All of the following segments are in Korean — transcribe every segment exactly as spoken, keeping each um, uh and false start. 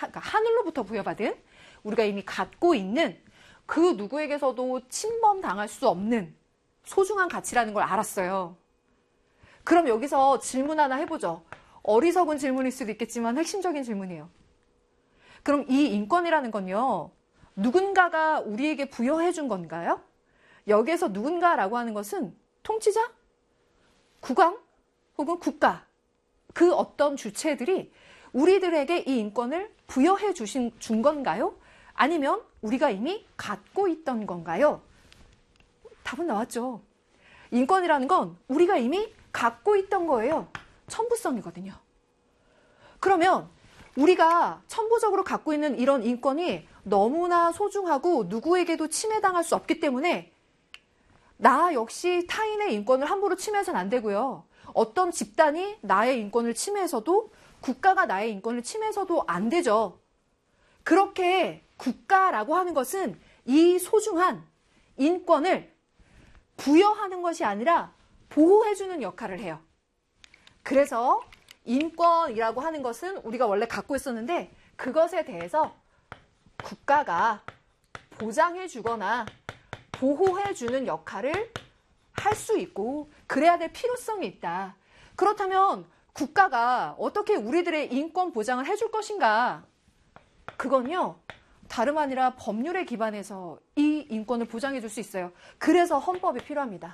그러니까 하늘로부터 부여받은 우리가 이미 갖고 있는 그 누구에게서도 침범당할 수 없는 소중한 가치라는 걸 알았어요. 그럼 여기서 질문 하나 해보죠. 어리석은 질문일 수도 있겠지만 핵심적인 질문이에요. 그럼 이 인권이라는 건요, 누군가가 우리에게 부여해 준 건가요? 여기에서 누군가라고 하는 것은 통치자, 국왕, 혹은 국가, 그 어떤 주체들이 우리들에게 이 인권을 부여해 주신, 준 건가요? 아니면 우리가 이미 갖고 있던 건가요? 답은 나왔죠. 인권이라는 건 우리가 이미 갖고 있던 거예요. 천부성이거든요. 그러면 우리가 천부적으로 갖고 있는 이런 인권이 너무나 소중하고 누구에게도 침해당할 수 없기 때문에 나 역시 타인의 인권을 함부로 침해해서는 안 되고요. 어떤 집단이 나의 인권을 침해해서도, 국가가 나의 인권을 침해해서도 안 되죠. 그렇게 국가라고 하는 것은 이 소중한 인권을 부여하는 것이 아니라 보호해주는 역할을 해요. 그래서 인권이라고 하는 것은 우리가 원래 갖고 있었는데 그것에 대해서 국가가 보장해주거나 보호해주는 역할을 할 수 있고 그래야 될 필요성이 있다. 그렇다면 국가가 어떻게 우리들의 인권 보장을 해줄 것인가? 그건요, 다름 아니라 법률에 기반해서 이 인권을 보장해 줄 수 있어요. 그래서 헌법이 필요합니다.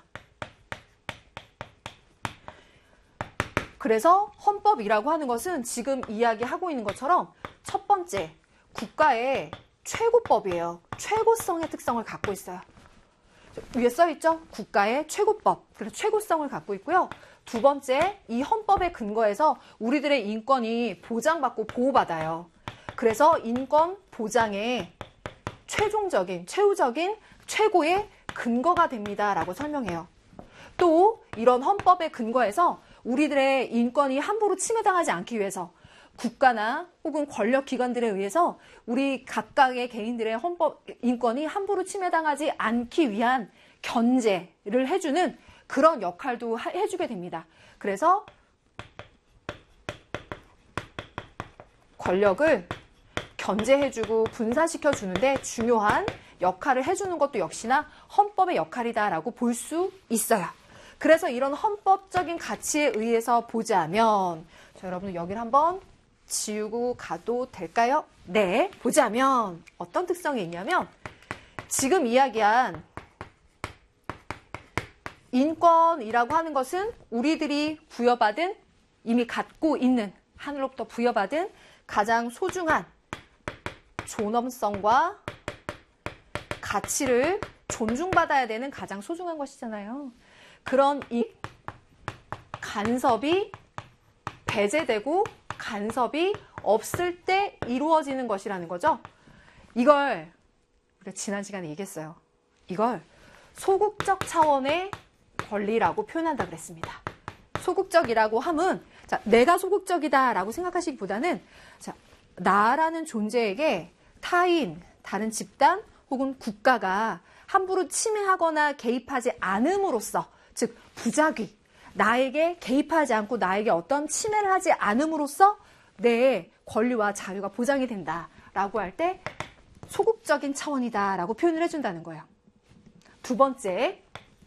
그래서 헌법이라고 하는 것은 지금 이야기하고 있는 것처럼 첫 번째, 국가의 최고법이에요. 최고성의 특성을 갖고 있어요. 위에 써있죠? 국가의 최고법. 그래서 최고성을 갖고 있고요. 두 번째, 이 헌법에 근거해서 우리들의 인권이 보장받고 보호받아요. 그래서 인권 보장의 최종적인, 최우적인, 최고의 근거가 됩니다라고 설명해요. 또 이런 헌법에 근거해서 우리들의 인권이 함부로 침해당하지 않기 위해서 국가나 혹은 권력기관들에 의해서 우리 각각의 개인들의 헌법, 인권이 함부로 침해당하지 않기 위한 견제를 해주는 그런 역할도 해주게 됩니다. 그래서 권력을 견제해주고 분산시켜주는데 중요한 역할을 해주는 것도 역시나 헌법의 역할이다라고 볼 수 있어요. 그래서 이런 헌법적인 가치에 의해서 보자면, 자, 여러분 여기를 한번 지우고 가도 될까요? 네, 보자면 어떤 특성이 있냐면 지금 이야기한 인권이라고 하는 것은 우리들이 부여받은, 이미 갖고 있는, 하늘로부터 부여받은 가장 소중한 존엄성과 가치를 존중받아야 되는 가장 소중한 것이잖아요. 그런 이 간섭이 배제되고 간섭이 없을 때 이루어지는 것이라는 거죠. 이걸 우리가 지난 시간에 얘기했어요. 이걸 소극적 차원의 권리라고 표현한다 그랬습니다. 소극적이라고 함은, 자, 내가 소극적이다라고 생각하시기보다는, 자, 나라는 존재에게 타인, 다른 집단 혹은 국가가 함부로 침해하거나 개입하지 않음으로써, 즉 부작위, 나에게 개입하지 않고 나에게 어떤 침해를 하지 않음으로써 내 권리와 자유가 보장이 된다라고 할 때 소극적인 차원이다라고 표현을 해준다는 거예요. 두 번째,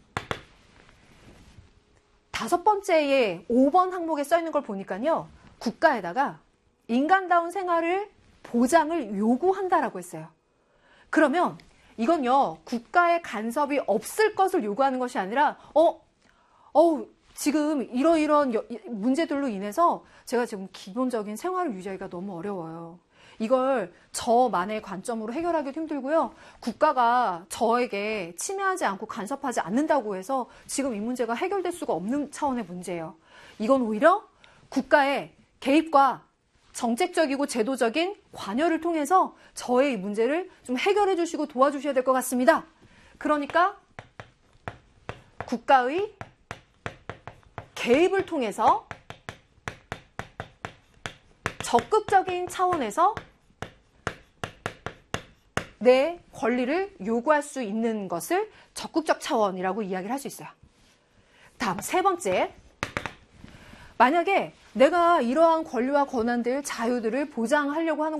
다섯 번째의 오 번 항목에 써 있는 걸 보니까요, 국가에다가 인간다운 생활을 보장을 요구한다라고 했어요. 그러면 이건요, 국가의 간섭이 없을 것을 요구하는 것이 아니라, 어, 어, 지금 이러이러한 문제들로 인해서 제가 지금 기본적인 생활을 유지하기가 너무 어려워요. 이걸 저만의 관점으로 해결하기도 힘들고요. 국가가 저에게 침해하지 않고 간섭하지 않는다고 해서 지금 이 문제가 해결될 수가 없는 차원의 문제예요. 이건 오히려 국가의 개입과 정책적이고 제도적인 관여를 통해서 저의 이 문제를 좀 해결해 주시고 도와주셔야 될 것 같습니다. 그러니까 국가의 개입을 통해서 적극적인 차원에서 내 권리를 요구할 수 있는 것을 적극적 차원이라고 이야기를 할 수 있어요. 다음 세 번째, 만약에 내가 이러한 권리와 권한들, 자유들을 보장하려고 하는